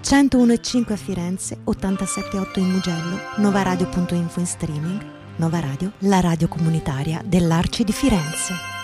101,5 a Firenze, 87,8 in Mugello, novaradio.info in streaming. Nova Radio, la radio comunitaria dell'Arci di Firenze.